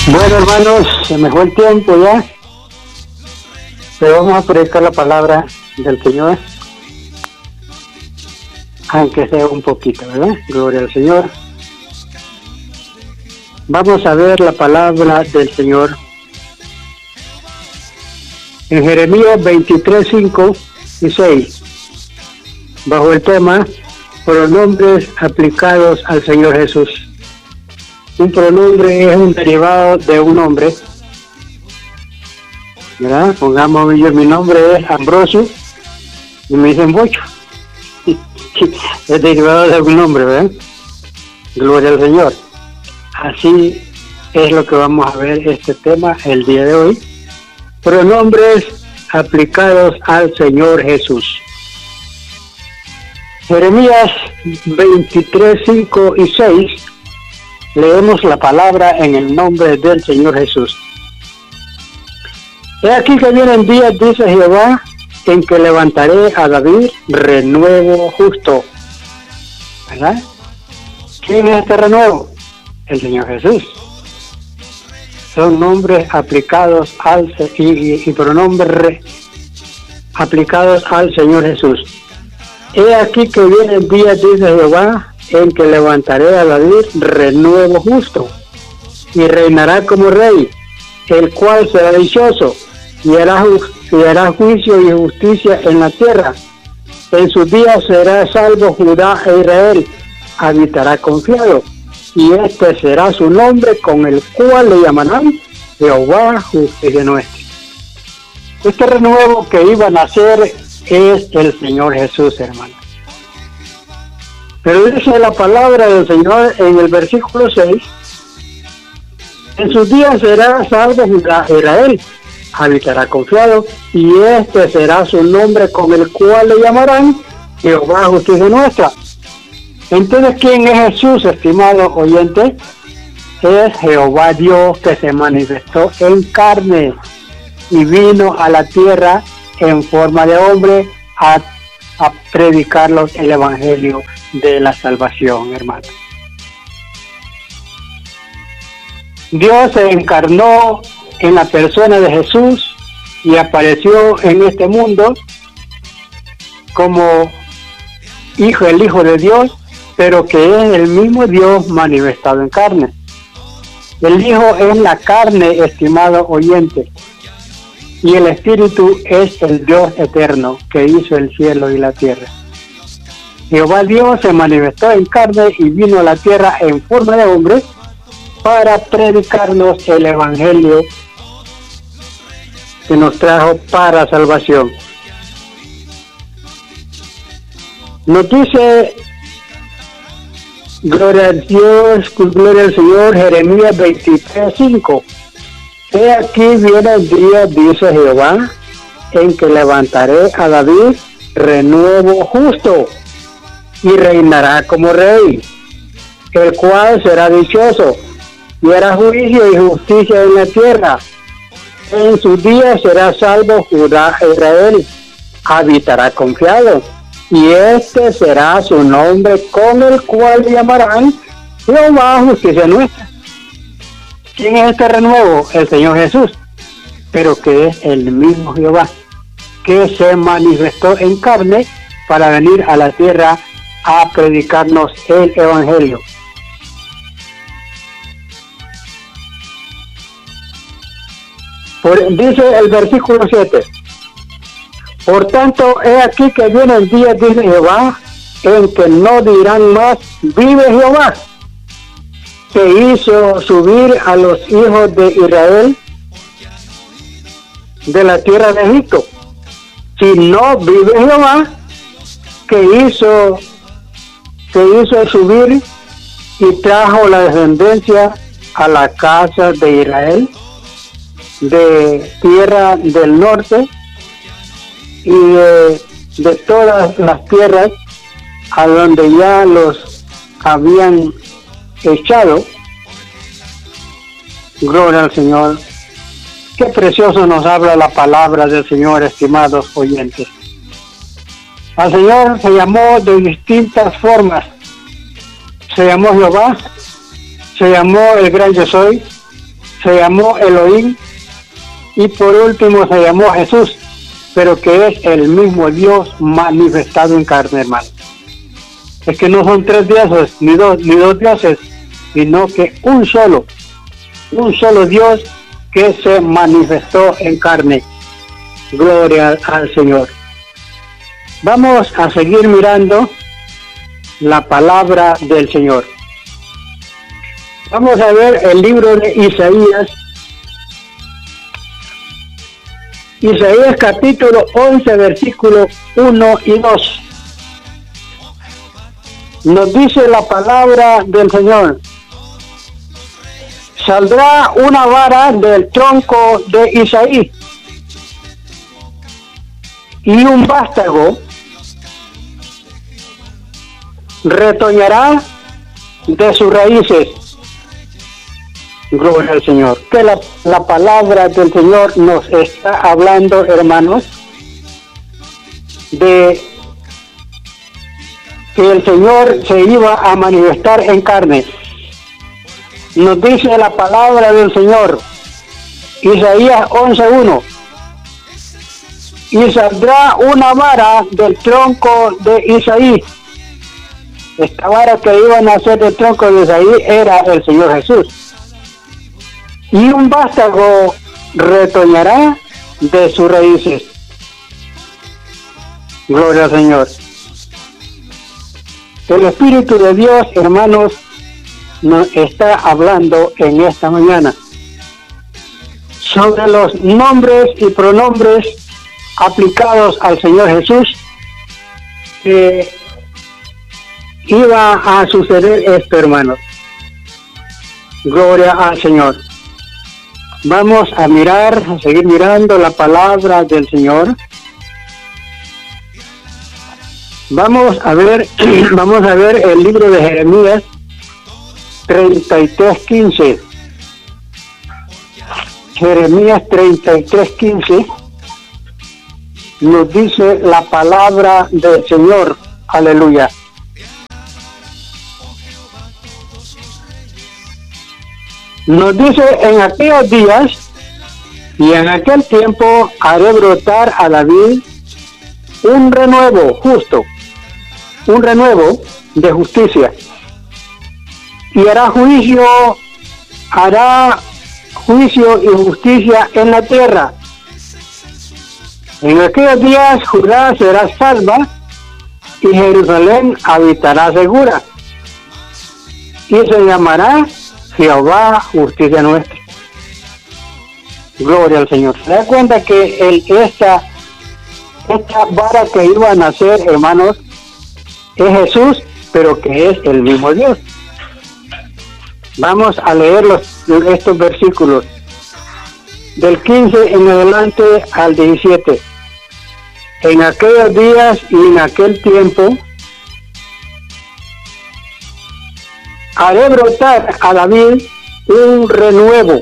Bueno, hermanos, se me fue el tiempo ya, pero vamos a predicar la palabra del Señor, aunque sea un poquito, ¿verdad? Gloria al Señor. Vamos a ver la palabra del Señor en Jeremías 23, 5 y 6, bajo el tema pronombres aplicados al Señor Jesús. Un pronombre es un derivado de un nombre, ¿verdad? Pongamos, mi nombre es Ambrosio y me dicen Bocho. Es derivado de un nombre, ¿verdad? Gloria al Señor. Así es lo que vamos a ver este tema el día de hoy. Pronombres aplicados al Señor Jesús. Jeremías 23, 5 y 6. Leemos la palabra en el nombre del Señor Jesús. He aquí que vienen días, dice Jehová, en que levantaré a David renuevo justo. ¿Verdad? ¿Quién es este renuevo? El Señor Jesús. Son nombres aplicados y pronombres aplicados al Señor Jesús. He aquí que vienen días, dice Jehová, en que levantaré a David renuevo justo, y reinará como rey, el cual será dichoso, y hará juicio y justicia en la tierra. En sus días será salvo Judá e Israel, habitará confiado, y este será su nombre con el cual le llamarán Jehová justicia nuestra. Este renuevo que iba a nacer es el Señor Jesús, hermano. Pero dice la palabra del Señor en el versículo 6, en sus días será salvo Israel, habitará confiado, y este será su nombre con el cual le llamarán Jehová justicia nuestra. Entonces, ¿quién es Jesús, estimado oyente? Es Jehová Dios, que se manifestó en carne y vino a la tierra en forma de hombre a predicarlos el evangelio de la salvación, hermano. Dios se encarnó en la persona de Jesús y apareció en este mundo como el Hijo de Dios, pero que es el mismo Dios manifestado en carne. El Hijo es la carne, estimado oyente, y el Espíritu es el Dios eterno que hizo el cielo y la tierra. Jehová Dios se manifestó en carne y vino a la tierra en forma de hombre para predicarnos el evangelio que nos trajo para salvación. Nos dice, gloria a Dios, gloria al Señor, Jeremías 23, 5. He aquí viene el día, dice Jehová, en que levantaré a David renuevo justo, y reinará como rey, el cual será dichoso, y hará juicio y justicia en la tierra. En sus días será salvo Judá e Israel, habitará confiado, y este será su nombre con el cual llamarán Jehová justicia nuestra. ¿Quién es este renuevo? El Señor Jesús, pero que es el mismo Jehová, que se manifestó en carne para venir a la tierra a predicarnos el evangelio. Dice el versículo 7, por tanto, he aquí que viene el día, dice Jehová, en que no dirán más, vive Jehová, que hizo subir a los hijos de Israel de la tierra de Egipto, sino vive Jehová, que hizo subir y trajo la descendencia a la casa de Israel de tierra del norte y de todas las tierras a donde ya los habían echado. Gloria al Señor. Qué precioso nos habla la palabra del Señor, estimados oyentes. Al Señor se llamó de distintas formas. Se llamó Jehová, se llamó el gran yo soy, se llamó Elohim y por último se llamó Jesús, pero que es el mismo Dios manifestado en carne, hermano. Es que no son tres dioses, ni dos dioses, sino que un solo Dios que se manifestó en carne. Gloria al Señor. Vamos a seguir mirando la palabra del Señor. Vamos a ver el libro de Isaías. Isaías capítulo 11, versículos 1 y 2. Nos dice la palabra del Señor: saldrá una vara del tronco de Isaí, y un vástago retoñará de sus raíces. Gloria al Señor. Que la palabra del Señor nos está hablando, hermanos, de que el Señor se iba a manifestar en carne. Nos dice la palabra del Señor, Isaías 11:1: y saldrá una vara del tronco de Isaí. Esta vara que iban a hacer del tronco de Isaí era el Señor Jesús. Y un vástago retoñará de sus raíces. Gloria al Señor. El Espíritu de Dios, hermanos, nos está hablando en esta mañana sobre los nombres y pronombres aplicados al Señor Jesús, que iba a suceder esto, hermanos. Gloria al Señor. Vamos a seguir mirando la palabra del Señor. Vamos a ver el libro de Jeremías 33:15. Jeremías 33:15 nos dice la palabra del Señor. Aleluya. Nos dice: en aquellos días y en aquel tiempo haré brotar a David un renuevo justo, un renuevo de justicia, y hará juicio y justicia en la tierra. En aquellos días Judá será salva y Jerusalén habitará segura, y se llamará Jehová justicia nuestra. Gloria al Señor. Se da cuenta que esta vara que iban a hacer, hermanos, es Jesús, pero que es el mismo Dios. Vamos a leer estos versículos del 15 en adelante al 17. En aquellos días y en aquel tiempo haré brotar a David un renuevo.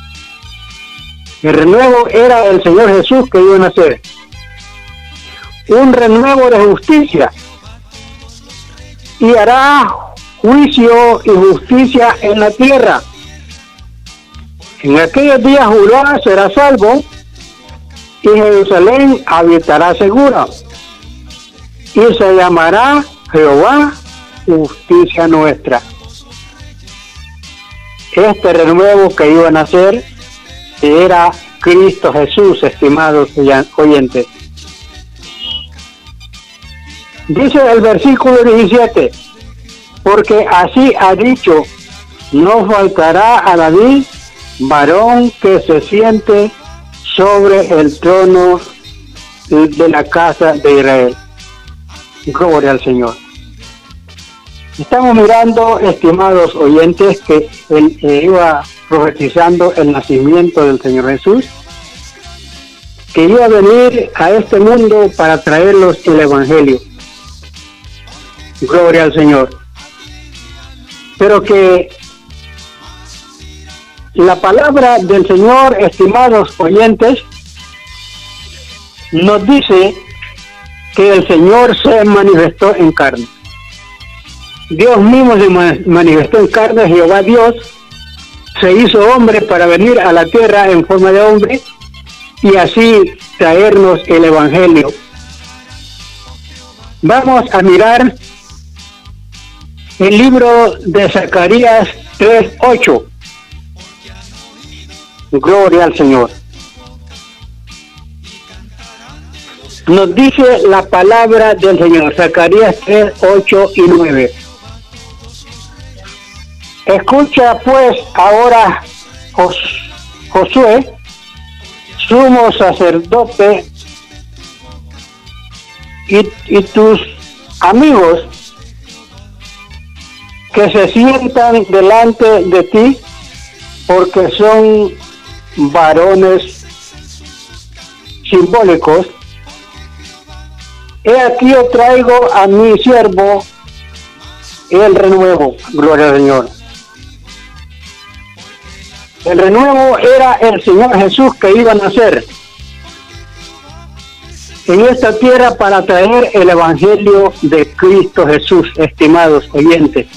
El renuevo era el Señor Jesús que iba a nacer. Un renuevo de justicia. Y hará juicio y justicia en la tierra. En aquellos días Judá será salvo y Jerusalén habitará segura. Y se llamará Jehová justicia nuestra. Este renuevo que iban a hacer era Cristo Jesús, estimados oyentes. Dice el versículo 17: porque así ha dicho, no faltará a David varón que se siente sobre el trono de la casa de Israel. Gloria al Señor. Estamos mirando, estimados oyentes, que él iba profetizando el nacimiento del Señor Jesús, que iba a venir a este mundo para traerlos el Evangelio. Gloria al Señor. Pero que la palabra del Señor, estimados oyentes, nos dice que el Señor se manifestó en carne. Dios mismo se manifestó en carne, Jehová Dios, se hizo hombre para venir a la tierra en forma de hombre y así traernos el Evangelio. Vamos a mirar el libro de Zacarías 3:8. Gloria al Señor. Nos dice la palabra del Señor, Zacarías 3:8 y 9. Escucha pues ahora, Josué, sumo sacerdote, y tus amigos que se sientan delante de ti, porque son varones simbólicos. He aquí yo traigo a mi siervo el renuevo. Gloria al Señor. El renuevo era el Señor Jesús que iba a nacer en esta tierra para traer el Evangelio de Cristo Jesús, estimados oyentes.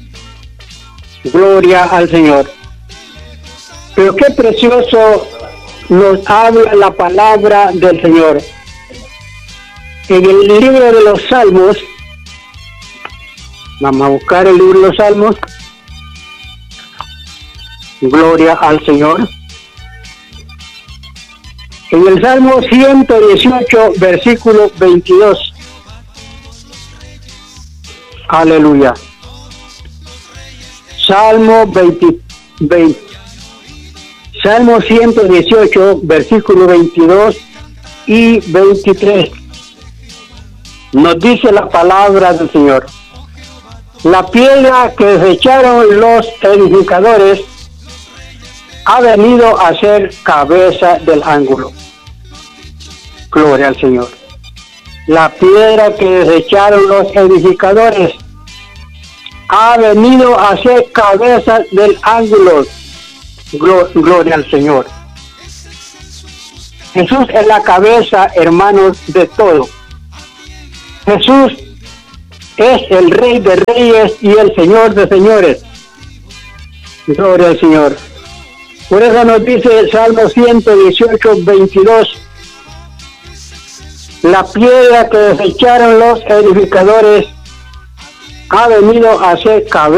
Gloria al Señor. Pero qué precioso nos habla la palabra del Señor. En el libro de los Salmos, vamos a buscar el libro de los Salmos. Gloria al Señor. En el Salmo 118, versículo 22. Aleluya. Salmo 118, versículo 22 y 23. Nos dice la palabra del Señor. La piedra que desecharon los edificadores ha venido a ser cabeza del ángulo. Gloria al Señor. La piedra que desecharon los edificadores ha venido a ser cabeza del ángulo. Gloria al Señor. Jesús es la cabeza, hermanos, de todo. Jesús es el Rey de Reyes y el Señor de Señores. Gloria al Señor. Por eso nos dice el Salmo 118, 22. La piedra que desecharon los edificadores ha venido a ser cabeza